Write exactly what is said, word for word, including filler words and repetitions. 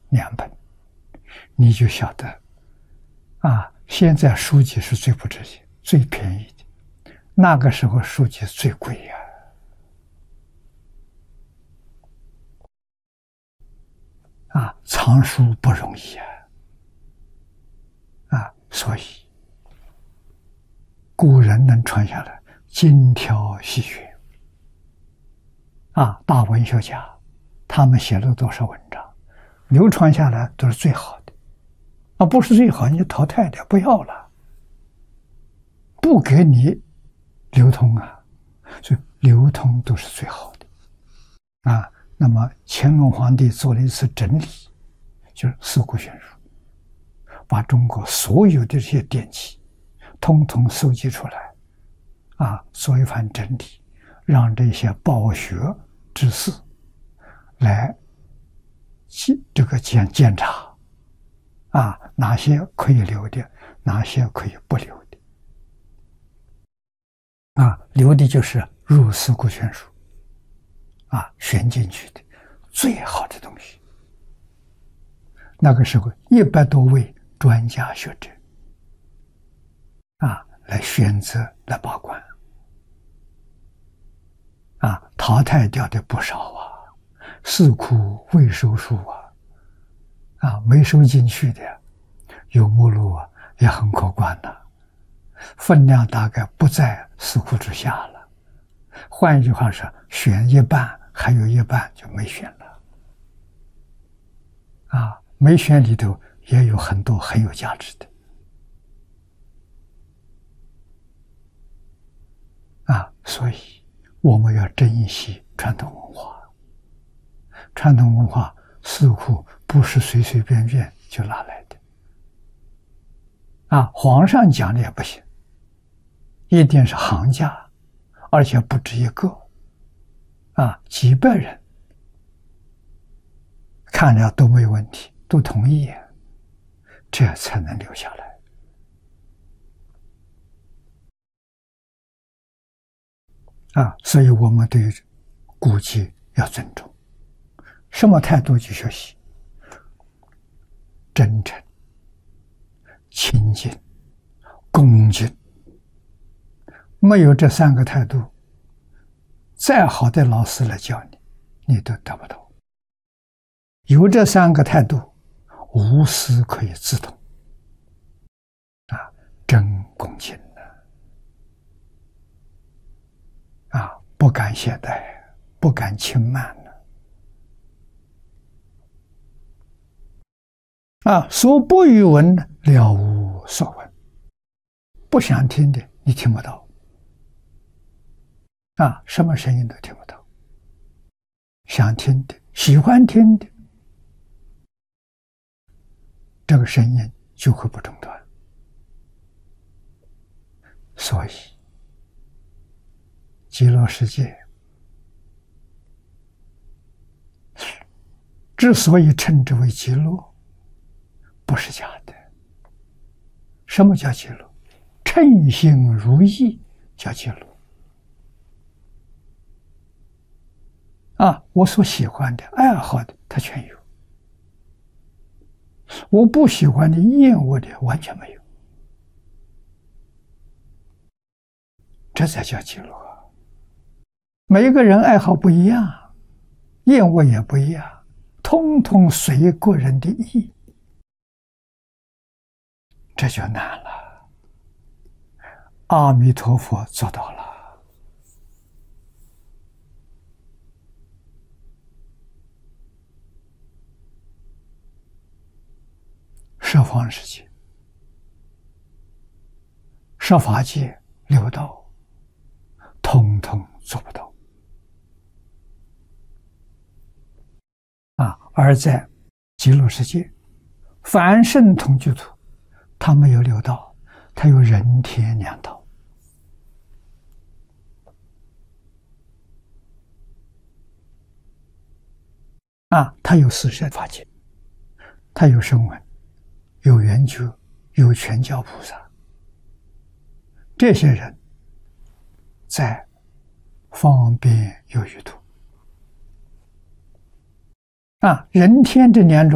两本，你就晓得啊，现在书籍是最不值钱、最便宜的，那个时候书籍最贵呀、啊。啊，藏书不容易啊，啊，所以古人能传下来，精挑细选。啊，大文学家，他们写了多少文章，流传下来都是最好的，啊，不是最好你就淘汰掉，不要了，不给你流通啊，所以流通都是最好的，啊。那么乾隆皇帝做了一次整理，就是四库全书，把中国所有的这些典籍，通通搜集出来，啊，做一番整理，让这些饱学之士来这个检检查，啊，哪些可以留的，哪些可以不留的，啊，留的就是入四库全书，啊，选进去的最好的东西。那个时候一百多位专家学者，啊，来选择来把关，啊，淘汰掉的不少啊，四库未收书啊，啊，没收进去的有目录啊，也很可观的，分量大概不在四库之下了。换一句话说，选一半，还有一半就没选了，啊，没选里头也有很多很有价值的，啊，所以我们要珍惜传统文化。传统文化似乎不是随随便便就拿来的，啊，皇上讲的也不行，一定是行家，而且不止一个，啊，几百人看了都没有问题，都同意，这才能留下来。啊，所以我们对古籍要尊重。什么态度去学习？真诚、亲近、恭敬。没有这三个态度，再好的老师来教你，你都得不到。有这三个态度，无师可以自通。啊，真恭敬的，啊，不敢懈怠，不敢轻慢的。啊，所不与闻了无所闻，不想听的你听不到，啊，什么声音都听不到，想听的、喜欢听的，这个声音就会不中断。所以，极乐世界之所以称之为极乐，不是假的。什么叫极乐？称心如意叫极乐。啊，我所喜欢的、爱好的，它全有；我不喜欢的、厌恶的，完全没有。这才叫极乐。每一个人爱好不一样，厌恶也不一样，通通随个人的意。这就难了。阿弥陀佛做到了。十方世界、十法界、六道，通通做不到。啊，而在极乐世界，凡圣同居土，它没有六道，它有人天两道。啊，它有四摄法界，它有声闻，有圆觉，有全教菩萨。这些人在方便有余土。啊，人天这两种